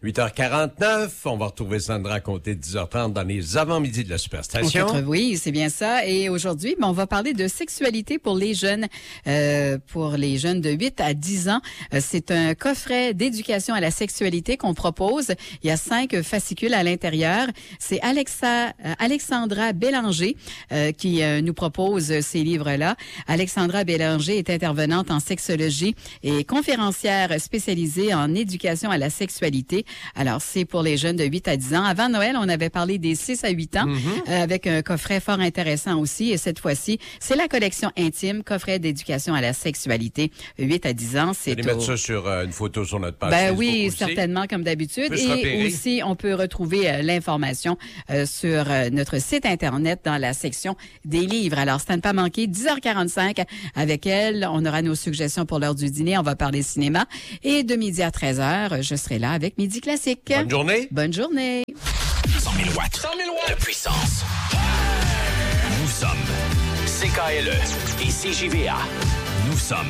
8h49, on va retrouver Sandra à compter de 10h30 dans les avant-midi de la Superstation. Oui, c'est bien ça. Et aujourd'hui, on va parler de sexualité pour les jeunes de 8 à 10 ans. C'est un coffret d'éducation à la sexualité qu'on propose. Il y a 5 fascicules à l'intérieur. C'est Alexandra Bélanger qui nous propose ces livres-là. Alexandra Bélanger est intervenante en sexologie et conférencière spécialisée en éducation à la sexualité. Alors, c'est pour les jeunes de 8 à 10 ans. Avant Noël, on avait parlé des 6 à 8 ans avec un coffret fort intéressant aussi. Et cette fois-ci, c'est la collection intime, coffret d'éducation à la sexualité. 8 à 10 ans, c'est vous allez mettre ça sur une photo sur notre page Facebook oui, aussi. Certainement, comme d'habitude. Et aussi, on peut retrouver l'information sur notre site Internet dans la section des livres. Alors, c'est à ne pas manquer, 10h45 avec elle. On aura nos suggestions pour l'heure du dîner. On va parler cinéma. Et de midi à 13h, je serai là avec Midi Classique. Bonne journée. Bonne journée. 100 000 watts. 100 000 watts de puissance. Nous sommes CKLE et CJVA. Nous sommes